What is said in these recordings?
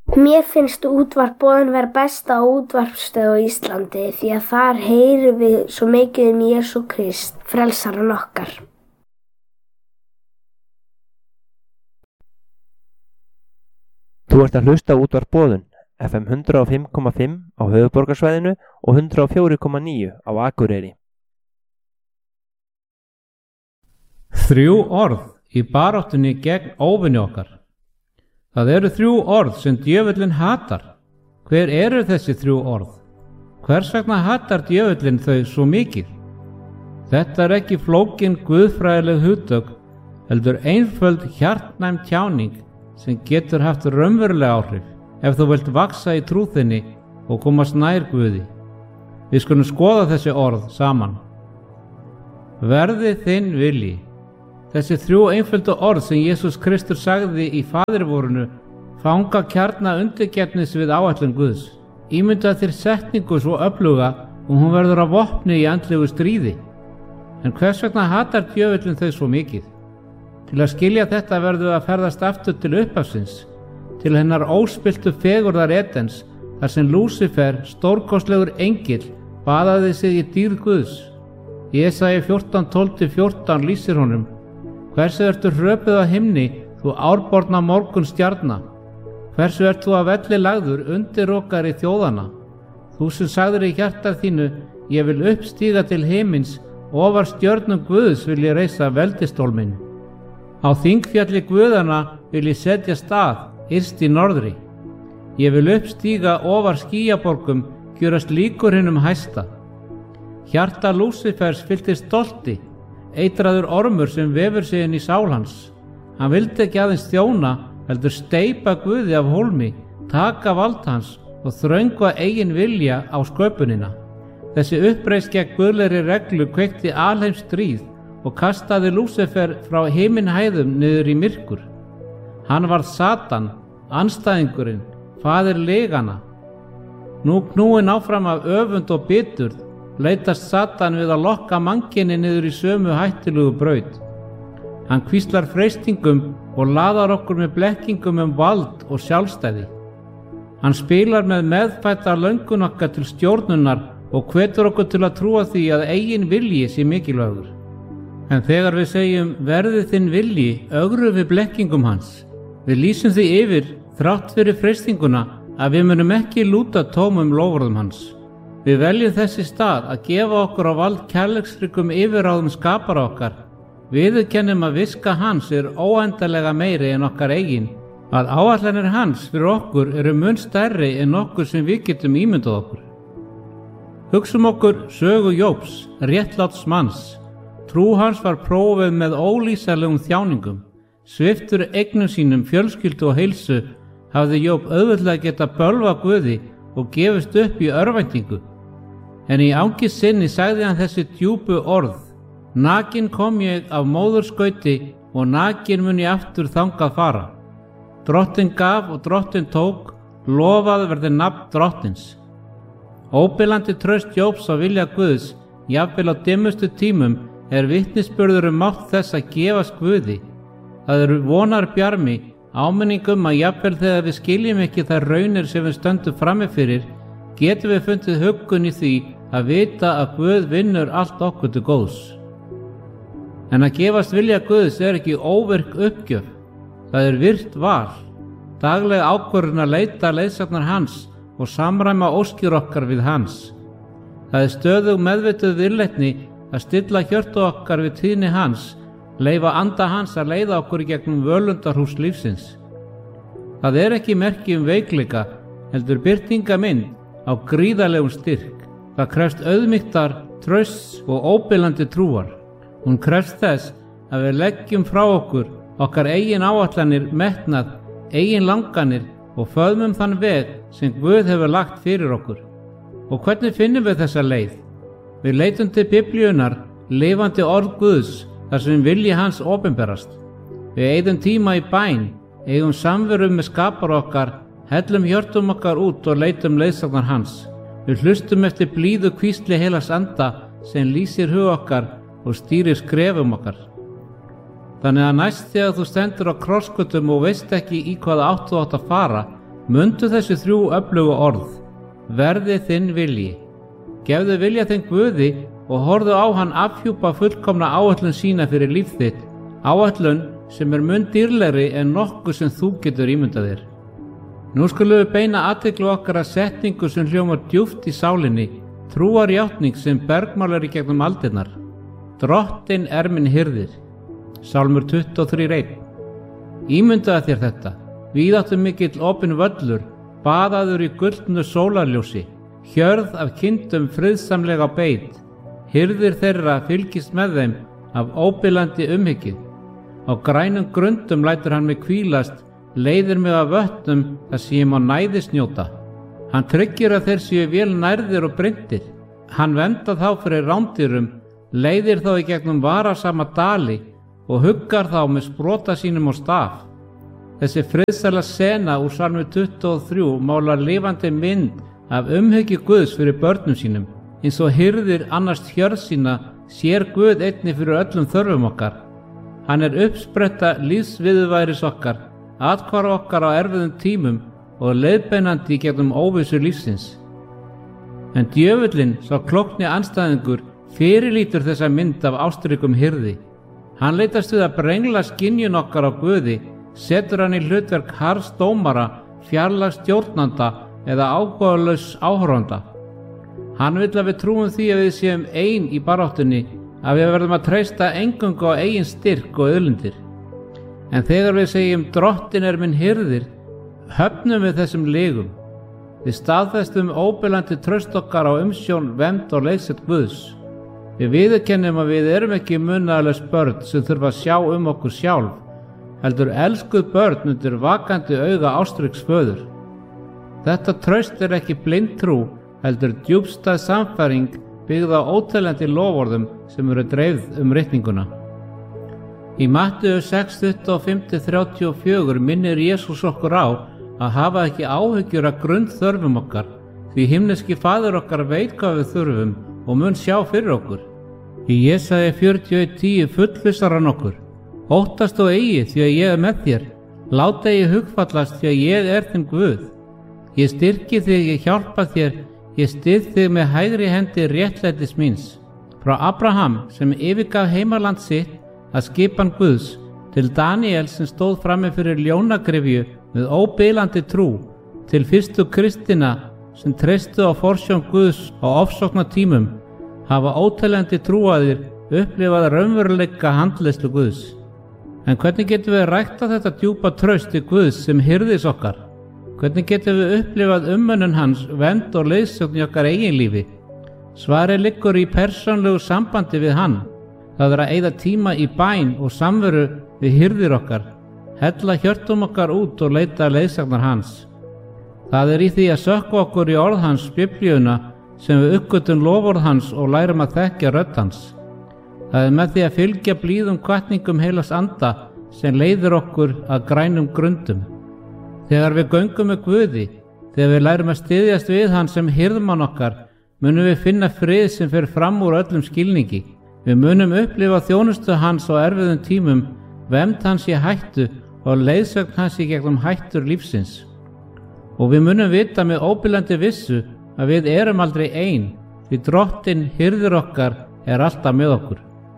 Mér finnst útvarp.boðun vera besta útvarpsstöð á Íslandi því að þar heyrum við svo mikið Jesú Krist, frelsarann okkar. Þú ert að hlusta á útvarp.boðun, FM 105,5 á höfuðborgarsvæðinu og 104,9 á Akureyri. 3 orð í baráttunni gegn óvini okkar. Það eru 3 orð sem djöfullinn hatar. Hver eru þessi 3 orð? Hvers vegna hatar djöfullinn þau svo mikið? Þetta er ekki flókin guðfræðileg hugtök, heldur einföld hjartnæm tjáning sem getur haft raunveruleg áhrif ef þú vilt vaxa í trú þinni og komast nær Guði. Við skulum skoða þessi orð saman. Verði þinn vilji. Þessi 3 einföldu orð sem Jesús Kristur sagði í faðirvorinu fanga kjarna undirgefnis við áætlun Guðs. Ímynda þér setningu svo öfluga og hún verður að vopni í andlegu stríði. En hvers vegna hatar djöfullinn þau svo mikið? Til að skilja þetta verður að ferðast aftur til upphafsins, til hennar óspilltu fegurðar Edens, þar sem Lúsifer, stórkostlegur engill, baðaði sig í dýrð Guðs. Jesaja 14:12-14 lýsir honum: Hversu ertu hröpuð á himni, þú árborna morgun stjarna? Hversu ert þú að velli lagður undirokari þjóðana? Þú sem sagðir í hjarta þínu, ég vil uppstíga til himins, ofar stjörnum Guðs vil ég reisa veldistól minn. Á þingfjalli Guðana vil ég setja stað, yst í norðri. Ég vil uppstíga ofar skýjaborgum, gjörast líkur hinum hæsta. Hjarta Lúsifers fylltist stolti, eitraður ormur sem vefur sig inn í sál hans. Hann vildi ekki aðeins þjóna, heldur steypa Guði af hólmi, taka vald hans og þröngva eigin vilja á sköpunina. Þessi uppreisn gegn guðlegri reglu kveikti alheims stríð og kastaði Lúsifer frá himinhæðum niður í myrkur. Hann varð Satan, andstæðingurinn, faðir legana. Nú knúinn áfram af öfund og biturð, leitast Satan við að lokka mannkyni niður í sömu hættulegu braut. Hann hvíslar freistingum og laðar okkur með blekkingum vald og sjálfstæði. Hann spilar með meðfædda löngun okkar til stjórnunar og hvetur okkur til að trúa því að eigin vilji sé mikilvægur. En þegar við segjum verði þinn vilji, ögrum við blekkingum hans. Við lýsum því yfir, þrátt fyrir freistinguna, að við munum ekki lúta tómum loforðum hans. Við veljum þessi stað að gefa okkur á vald kærleiksríkum yfirráðum skapara okkar. Viðurkennum að viska hans óendanlega meiri en okkar eigin, að áætlanir hans fyrir okkur eru mun stærri en okkur sem við getum ímyndað okkur. Hugsum okkur sögu Jóbs, réttláts manns. Trú hans var prófið með ólýsanlegum þjáningum. Sviptur eignum sínum, fjölskyldu og heilsu hafði Jób auðveldlega geta bölva Guði og gefist upp í örvæntingu. En í angist sinni sagði hann þessi djúpu orð: Nakin kom ég af móðurskauti og nakin mun ég aftur þangað fara. Drottinn gaf og drottinn tók, lofað verði nafn drottins. Óbilandi traust Jóbs á vilja Guðs, jafnvel á dimmustu tímum, vitnisburður mátt þess að gefast Guði. Það eru vonarbjarmi, áminningum að jafnvel þegar við skiljum ekki þær raunir sem við stöndum frammi fyrir, getum við fundið huggun í því að vita að Guð vinnur allt okkur til góðs. En að gefast vilja Guðs ekki óvirk uppgjöf, það virt val, dagleg ákvörðun að leita leiðsagnar hans og samræma óskir okkar við hans. Það stöðug meðvituð viðleitni að stilla hjörtu okkar við tíðni hans, leyfa anda hans að leiða okkur í gegnum völundarhús lífsins. Það ekki merki veikleika, heldur birtingamind á gríðarlegum styrk. Það krefst auðmýktar, trausts og óbilandi trúar. Hún krefst þess að við leggjum frá okkur okkar eigin áætlanir, metnað, eigin langanir og föðmum þann veg sem Guð hefur lagt fyrir okkur. Og hvernig finnum við þessa leið? Við leitum til Biblíunar, lifandi orð Guðs, þar sem vilji hans opinberast. Við eyðum tíma í bæn, eigum samveru með skapara okkar, hellum hjörtum okkar út og leitum leiðsagnar hans. Við hlustum eftir blíðu hvísli heilags anda sem lýsir hug okkar og stýrir skrefum okkar. Þannig að næst þegar þú stendur á krossgötum og veist ekki í hvaða átt þú átt að fara, Mundu þessi 3 öflugu orð: verði þinn vilji. Gefðu vilja þinn Guði og horfðu á hann afhjúpa fullkomna áætlun sína fyrir líf þitt, áætlun sem mun dýrlegri en nokkuð sem þú getur ímyndað þér. Nú skulum við beina athygli okkar að setningu sem hljómar djúpt í sálinni, trúarjátning sem bergmálar í gegnum aldirnar. Drottinn er minn hirðir. Sálmur 23:1. Ímyndaðu þér þetta: víðáttu mikill opinn völlur, baðaður í gullnu sólarljósi, hjörð af kindum friðsamlega beit. Hirðir þeirra fylgist með þeim af óbilandi umhyggju. Á grænum grundum lætur hann mig hvílast, leiðir mig af vötnum þar sem ég má næðis njóta. Hann tryggir að þeir séu vel nærðir og bryndir. Hann verndar þá fyrir rándýrum, leiðir þá í gegnum varasama dali og huggar þá með sprota sínum og staf. Þessi friðsæla sena úr Salmi 23 málar lifandi mynd af umhyggju Guðs fyrir börnum sínum. Eins og hirðir annast hjörð sína sér Guð einnig fyrir öllum þörfum okkar. Hann er uppspretta lífsviðurværis okkar, athvarf okkar á erfiðum tímum og leiðbeinandi í gegnum óvissu lífsins. En djöfullinn, sá klókni andstæðingur, fyrirlítur þessa mynd af ástríkum hirði. Hann leitast við að brengla skynjun okkar á Guði, setur hann í hlutverk harðs dómara, fjarlægs stjórnanda eða áhugalaus áhorfanda. Hann vill að við trúum því að við séum ein í baráttunni, að við verðum að treysta eingöngu á eigin styrk og auðlindir. En þegar við segjum Drottinn er minn hirðir, höfnum við þessum legum. Við staðfestum óbilandi traust okkar á umsjón, vernd og leiðsögn Guðs. Við viðurkennum að við erum ekki munaðarlaus börn sem þurfa að sjá okkur sjálf, heldur elskuð börn undir vakandi auga ástríks föður. Þetta traust er ekki blind trú, heldur djúpstæð sannfæring byggð á óteljandi loforðum sem eru dreifð ritninguna. Í Matteus 6:25-34 minnir Jesús okkur á að hafa ekki áhyggjur af grundþörfum okkar, því himneski Faðir okkar veit hvað við þurfum og mun sjá fyrir okkur. Í Jesaja 41:10 fullvissar hann okkur: óttast og eigi því að ég er með þér, láta eigi hugfallast því að ég er þinn Guð. Ég styrki þig, ég hjálpa þér, ég styð þig með hægri hendi réttlætis míns. Frá Abraham sem yfirgaf heimaland sitt að skipan Guðs, til Daniel sem stóð frammi fyrir ljónagrifju með óbilandi trú, til fyrstu kristina sem treystu á forsjón Guðs á ofsókna tímum, hafa óteljandi trúaðir upplifað raunveruleika handleiðslu Guðs. En hvernig getum við ræktað þetta djúpa traust til Guðs sem hirðis okkar? Hvernig getum við upplifað umönnun hans, vernd og leiðsögn í okkar eigin lífi? Svarið liggur í persónlegu sambandi við hann. Það er að eyða tíma í bæn og samveru við hirðir okkar, hella hjörtum okkar út og leita leiðsagnar hans. Það er í því að sökkva okkur í orð hans, Biblíuna, sem við uppgötum loforð hans og lærum að þekkja rödd hans. Það er með því að fylgja blíðum hvatningum heilags anda sem leiðir okkur að grænum grundum. Þegar við göngum með Guði, þegar við lærum að styðjast við hann sem hirðmann okkar, munum við finna frið sem fer fram úr öllum skilningi. Við munum upplifa þjónustu hans á erfiðum tímum, vernd hans í hættu og leiðsögn hans í gegnum hættur lífsins. Og við munum vita með óbilandi vissu að við erum aldrei ein, því Drottinn hirðir okkar er alltaf með okkur.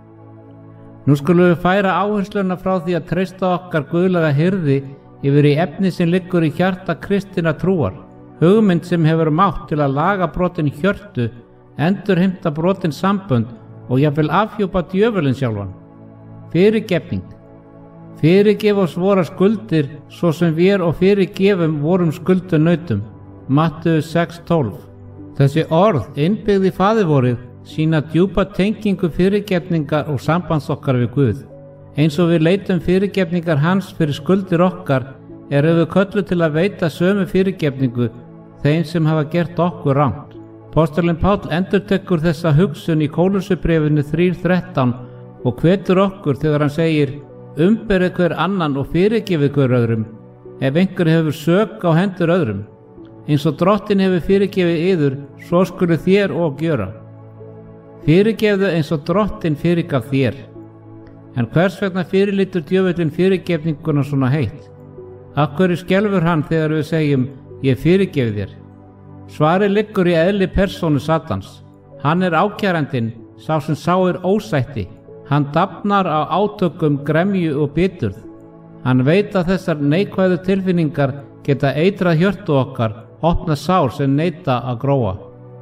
Nú skulum við færa áhersluna frá því að treysta okkar guðlega hirði yfir í efni sem liggur í hjarta kristinna trúar, hugmynd sem hefur mátt til að laga brotin hjörtu, endurheimta brotin sambönd og jafnvel afhjúpa djöfulinn sjálfan. Fyrirgefning. Fyrirgef oss vorar skuldir svo sem við og fyrirgefum vorum skuldunautum. Matteus 6:12. Þessi orð innbyggð í faðirvorið sína djúpa tengingu fyrirgefningar og sambands okkar við Guð. Eins og við leitum fyrirgefningar hans fyrir skuldir okkar, erum við kölluð til að veita sömu fyrirgefningu þeim sem hafa gert okkur rangt. Apóstolinn Páll endurtekur þessa hugsun í Kólussubréfinu 3:13 og hvetur okkur þegar hann segir: umberið hver annan og fyrirgefið hver öðrum, ef einhver hefur sök á hendur öðrum. Eins og Drottinn hefur fyrirgefið yður, svo skulu þér og gjöra. Fyrirgefðu eins og Drottinn fyrirgaf þér. En hvers vegna fyrirlítur djöfullinn fyrirgefninguna svona heitt? Af hverju skelfur hann þegar við segjum: ég fyrirgefi þér. Svarið liggur í eðli persónu Satans. Hann er ákærandinn, sá sem sáir ósætti. Hann dafnar á átökum, gremju og biturð. Hann veit að þessar neikvæðu tilfinningar geta eitrað hjörtu okkar, opna sár sem neita að gróa.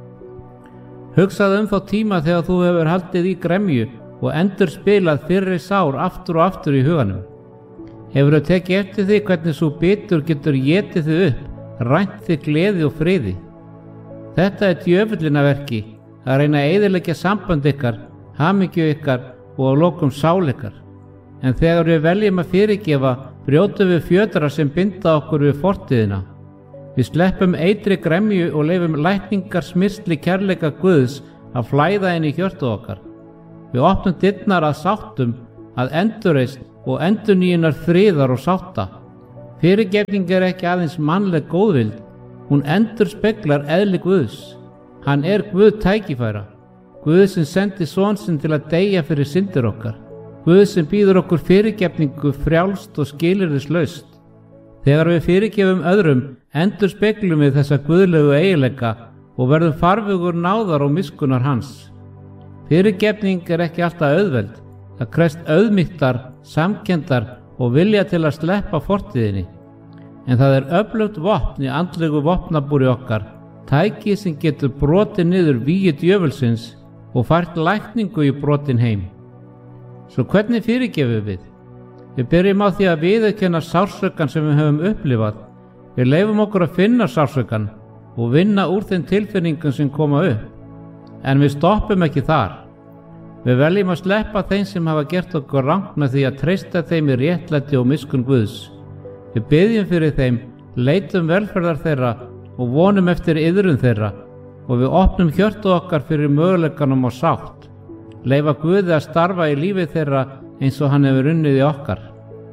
Hugsaðu þá tíma þegar þú hefur haldið í gremju og endur spilað fyrri sár aftur og aftur í huganum. Hefurðu tekið eftir því hvernig svo bitur getur étið þig upp, rænt þig gleði og friði. Þetta er djöfullinaverki, að reyna að eyðileggja sambönd ykkar, hamingju ykkar og að lokum sál ykkar. En þegar við veljum að fyrirgefa, brjótum við fjötra sem binda okkur við fortíðina. Við sleppum eitri gremju og leifum lækningar smyrsli kærleika Guðs að flæða inn í hjörtu okkar. Við opnum dyrnar að sáttum, að endurreisn og endurnýjunar friðar og sátta. Fyrirgefning er ekki aðeins mannleg góðvild, hún endurspeglar eðli Guðs. Hann er Guð tækifæra, Guð sem sendi son sinn til að deyja fyrir syndir okkar, Guð sem býður okkur fyrirgefningu frjálst og skilyrðislaust. Þegar við fyrirgefum öðrum, endurspeglum við þessa guðlegu eiginleika og verðum farvegur náðar og miskunnar hans. Fyrirgefning er ekki alltaf auðveld, það krefst auðmýktar, samkenndar og vilja til að sleppa fortíðinni. En það er öflugt vopn í andlegu vopnabúri okkar, tæki sem getur brotið niður vígi djöfulsins og fært lækningu í brotin heim. Svo hvernig fyrirgefum við? Við byrjum á því að viðurkenna sársaukann sem við höfum upplifað. Við leyfum okkur að finna sársaukann og vinna úr þeim tilfinningum sem koma upp. En við stoppum ekki þar. Við veljum að sleppa þeim sem hafa gert okkur rangt með því að treysta þeim í réttlæti og miskunn Guðs. Við biðjum fyrir þeim, leitum velferðar þeirra og vonum eftir iðrun þeirra og við opnum hjörtu okkar fyrir möguleikanum á sátt. Leyfa Guði að starfa í lífi þeirra eins og hann hefur unnið í okkar.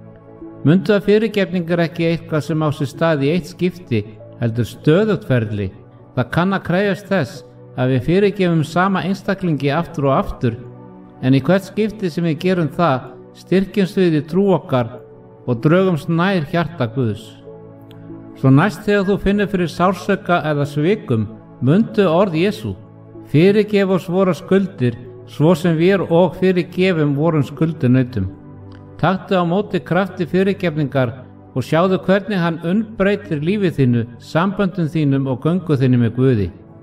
Mundu að fyrirgefning er ekki eitthvað sem á sér stað í eitt skipti, heldur stöðugt ferli. Það kann að krefjast þess að við fyrirgefum sama einstaklingi aftur og aftur, en í hvert skipti sem við gerum það, styrkjumst við í trú okkar og drögumst nær hjarta Guðs. Svo næst þegar þú finnur fyrir sársauka eða svikum, mundu orð Jesú: fyrirgef oss vorar skuldir, svo sem við og fyrirgefum vorum skuldunautum. Taktu á móti krafti fyrirgefningar og sjáðu hvernig hann umbreytir lífið þínu, samböndum þínum og göngu þínu með Guði.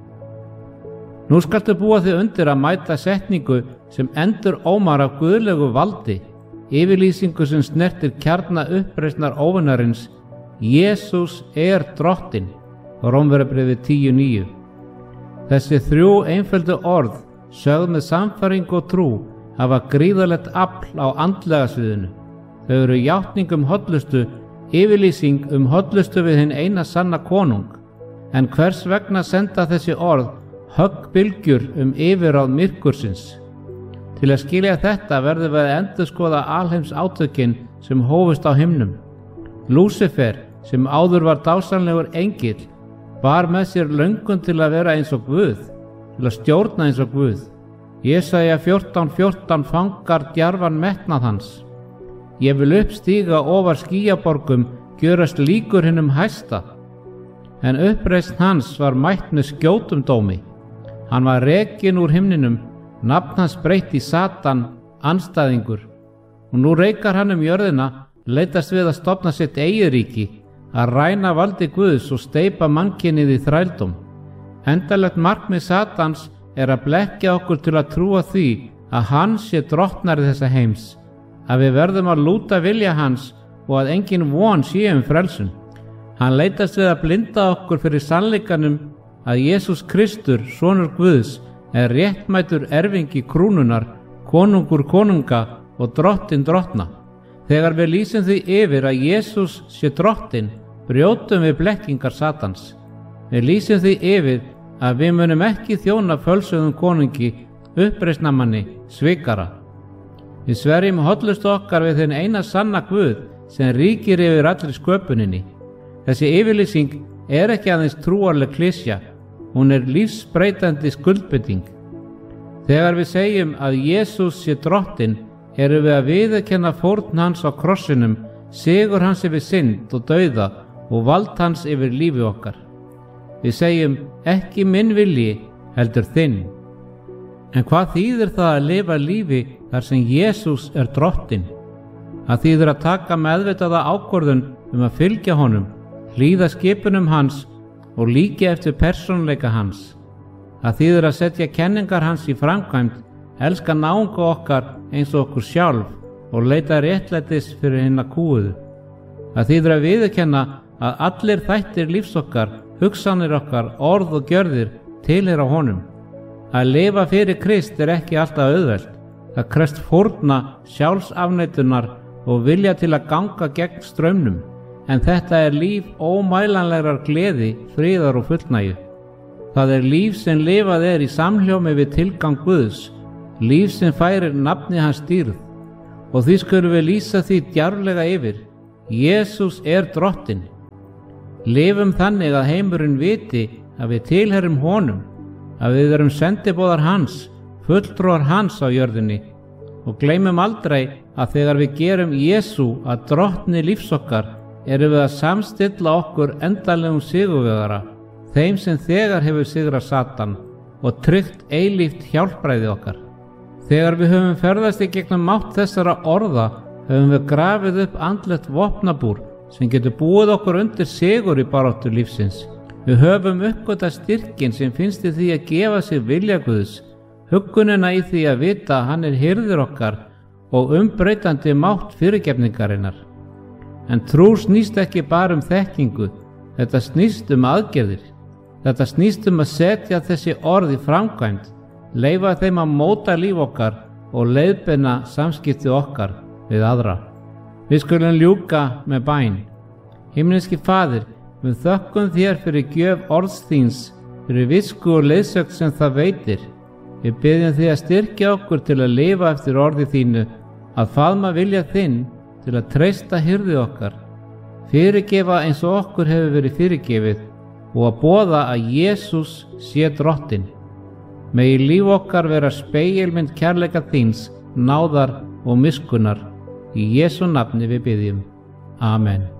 Nú skaltu búa þig undir að mæta setningu sem endur ómar af guðlegu valdi, yfirlýsingu sem snertir kjarna uppreisnar óvinarins: Jesús er drottinn. Rómverjabréfið 10:9. Þessi þrjú einföldu orð, sögð með sannfæringu og trú, hafa gríðarlegt afl á andlega sviðinu. Þau eru játning hollustu, yfirlýsing hollustu við hinn eina sanna konung. En hvers vegna senda þessi orð höggbylgjur yfirráð myrkursins? Til að skilja þetta verðum við að endurskoða alheims átökin sem hófust á himnum. Lúsifer, sem áður var dásamlegur engill, bar með sér löngun til að vera eins og Guð, til að stjórna eins og Guð. Jesaja 14:14 fangar djarfan metnað hans. Ég vil uppstíga ofar skýjaborgum, gjörast líkur hinum hæsta. En uppreisn hans var mætt með skjótum dómi. Hann var rekinn úr himninum, nafn hans breytt í Satan, andstæðingur. Og nú reikar hann jörðina, leitast við að stofna sitt eigið ríki, að ræna valdi Guðs og steypa mannkynið í þrældóm. Endanlegt markmið Satans er að blekkja okkur til að trúa því að hann sé drottnari þessa heims, að við verðum að lúta vilja hans og að engin von sé frelsun. Hann leitast við að blinda okkur fyrir sannleikanum að Jesús Kristur, sonur Guðs, er réttmætur erfingi krúnunar, konungur konunga og drottinn drottna. Þegar við lýsum því yfir að Jesús sé drottinn, brjótum við blekkingar Satans. Við lýsum því yfir að við munum ekki þjóna fölsuðum konungi, uppreisnarmanni, svikara. Við sverjum hollustu okkar við þinn eina sanna Guð sem ríkir yfir allri sköpuninni. Þessi yfirlýsing er ekki aðeins trúarleg klisja, hún er lífsbreytandi skuldbinding. Þegar við segjum að Jesús sé drottinn, erum við að viðurkenna fórn hans á krossinum, sigur hans yfir synd og dauða og vald hans yfir lífi okkar. Við segjum ekki minn vilji, heldur þinn. En hvað þýðir það að lifa lífi þar sem Jesús er drottinn? Það þýðir að taka meðvitaða ákvörðun að fylgja honum, hlýða skipunum hans og líka eftir persónuleika hans. Það þýðir að setja kenningar hans í framkvæmd, elska náunga okkar eins og okkur sjálf og leita réttlætis fyrir hina kúuðu. Það þýðir að viðurkenna að allir þættir lífs okkar, hugsanir okkar, orð og gjörðir tilheyra honum. Að lifa fyrir Krist er ekki alltaf auðvelt. Það krefst fórna, sjálfsafneitunar og vilja til að ganga gegn straumnum. En þetta er líf ómælanlegrar gleði, friðar og fullnægju. Það er líf sem lifað er í samhljómi við tilgang Guðs, líf sem færir nafni hans dýrð. Og því skulum við lýsa því djarflega yfir: Jesús er drottinn. Lifum þannig að heimurinn viti að við tilheyrum honum, að við erum sendiboðar hans, fulltrúar hans á jörðinni, og gleymum aldrei að þegar við gerum Jesú að drottni lífs okkar, erum við að samstilla okkur endanlegum sigurvegara, þeim sem þegar hefur sigrað Satan og tryggt eilíft hjálpræði okkar. Þegar við höfum ferðast í gegnum mátt þessara orða, höfum við grafið upp andlegt vopnabúr sem getur búið okkur undir sigur í baráttu lífsins. Við höfum uppgötað styrkin sem finnst í því að gefa sig vilja Guðs, huggunina í því að vita að hann er hirðir okkar og umbreytandi mátt fyrirgefningarinnar. En trú snýst ekki bara þekkingu, þetta snýst aðgerðir. Þetta snýst að setja þessi orð í framkvæmd, leyfa þeim að móta líf okkar og leiðbeina samskipti okkar við aðra. Við skulum ljúka með bæn. Himneski Faðir, við þökkum þér fyrir gjöf orðs þíns, fyrir visku og leiðsögn sem það veitir. Við biðjum þig að styrkja okkur til að lifa eftir orði þínu, að faðma vilja þinn, til að treysta hirði okkar, fyrirgefa eins og okkur hefur verið fyrirgefið og að boða að Jesús sé drottinn. Megi líf okkar vera spegilmynd kærleika þíns, náðar og miskunnar. Í Jesú nafni við biðjum. Amen.